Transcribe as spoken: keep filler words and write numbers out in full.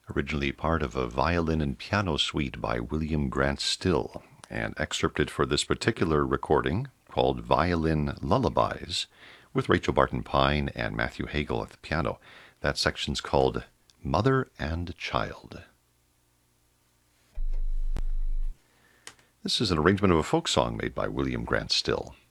originally part of a violin and piano suite by William Grant Still, and excerpted for this particular recording called Violin Lullabies, with Rachel Barton Pine and Matthew Hagel at the piano. That section's called Mother and Child. This is an arrangement of a folk song made by William Grant Still.